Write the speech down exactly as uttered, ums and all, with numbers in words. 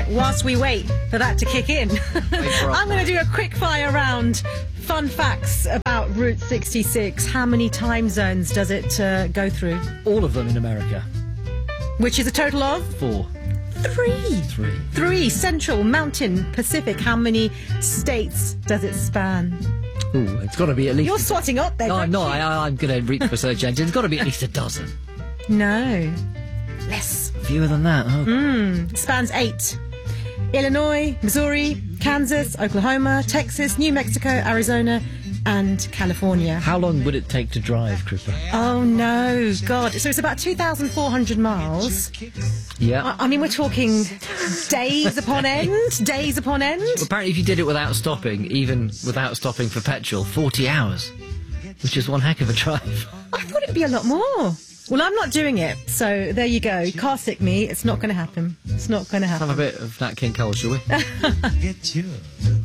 whilst we wait for that to kick in, I'm going to do a quick fire round. Fun facts about Route sixty-six. How many time zones does it uh, go through? All of them in America. Which is a total of? Four. Three. Three. Three. Central, Mountain, Pacific. How many states does it span? Ooh, it's got to be at least... You're swatting up there. No, I'm don't not. you? I, I'm going to read the research engine. It's got to be at least a dozen. No. Less. Fewer than that. Oh. Mm, spans eight. Illinois, Missouri, Kansas, Oklahoma, Texas, New Mexico, Arizona, and California. How long would it take to drive, Cripper? Oh, no. God. So it's about two thousand four hundred miles. Yeah. I, I mean, we're talking days upon end, days upon end. Well, apparently if you did it without stopping, even without stopping for petrol, forty hours, which is one heck of a drive. I thought it'd be a lot more. Well, I'm not doing it, so there you go. Car sick me, it's not going to happen. It's not going to happen. Have a bit of Nat King Cole, shall we? Get you.